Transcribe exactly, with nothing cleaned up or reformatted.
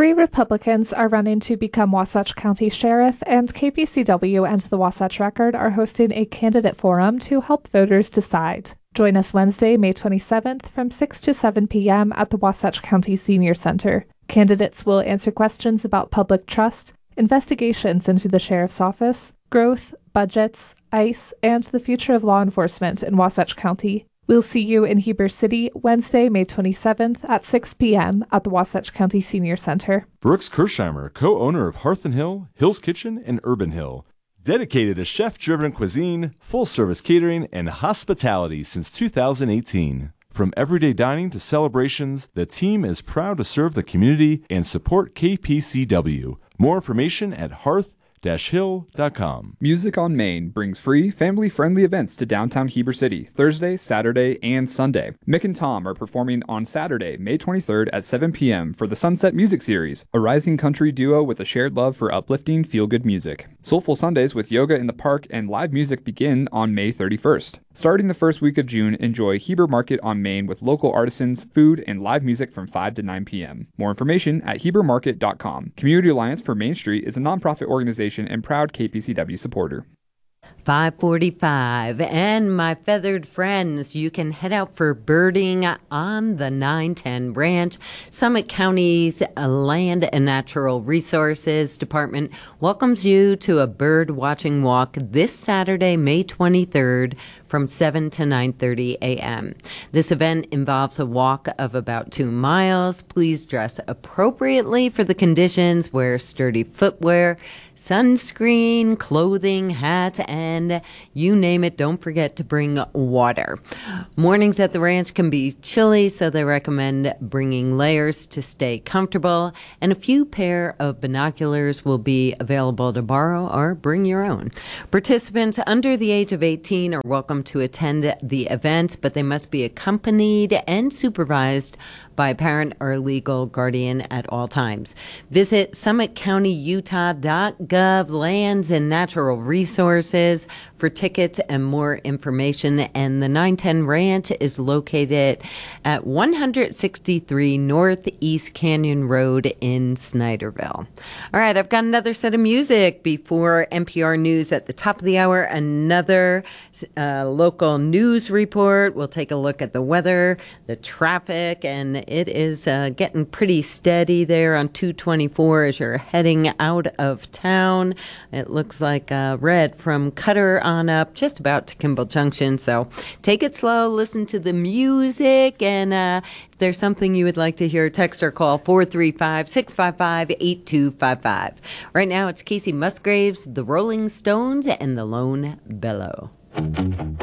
Three Republicans are running to become Wasatch County Sheriff, and K P C W and the Wasatch Record are hosting a candidate forum to help voters decide. Join us Wednesday, May twenty-seventh from six to seven p.m. at the Wasatch County Senior Center. Candidates will answer questions about public trust, investigations into the Sheriff's Office, growth, budgets, ICE, and the future of law enforcement in Wasatch County. We'll see you in Heber City Wednesday, May twenty-seventh at six p.m. at the Wasatch County Senior Center. Brooks Kersheimer, co-owner of Hearth and Hill, Hill's Kitchen, and Urban Hill. Dedicated to chef-driven cuisine, full-service catering, and hospitality since two thousand eighteen. From everyday dining to celebrations, the team is proud to serve the community and support K P C W. More information at hearth dash hill dot com. Music on Main brings free, family-friendly events to downtown Heber City, Thursday, Saturday, and Sunday. Mick and Tom are performing on Saturday, May twenty-third at seven p.m. for the Sunset Music Series, a rising country duo with a shared love for uplifting, feel-good music. Soulful Sundays with yoga in the park and live music begin on May thirty-first. Starting the first week of June, enjoy Heber Market on Main with local artisans, food, and live music from five to nine p.m. More information at heber market dot com. Community Alliance for Main Street is a nonprofit organization and proud K P C W supporter. five forty-five, and my feathered friends, you can head out for birding on the nine ten Ranch. Summit County's Land and Natural Resources Department welcomes you to a bird watching walk this Saturday, May twenty-third from seven to nine thirty a.m. This event involves a walk of about two miles. Please dress appropriately for the conditions, wear sturdy footwear, sunscreen, clothing, hat, and you name it. Don't forget to bring water. Mornings at the ranch can be chilly, so they recommend bringing layers to stay comfortable, and a few pair of binoculars will be available to borrow or bring your own. Participants under the age of eighteen are welcome to attend the event, but they must be accompanied and supervised by a parent or legal guardian at all times. Visit summit county utah dot gov Lands and Natural Resources for tickets and more information. And the nine ten Ranch is located at one sixty-three Northeast Canyon Road in Snyderville. All right, I've got another set of music before N P R News at the top of the hour. Another uh, local news report. We'll take a look at the weather, the traffic, and it is uh, getting pretty steady there on two twenty-four as you're heading out of town. It looks like uh, red from Cutter on up, just about to Kimball Junction. So take it slow, listen to the music, and uh, if there's something you would like to hear, text or call four three five, six five five, eight two five five. Right now it's Casey Musgraves, The Rolling Stones, and The Lone Bellow.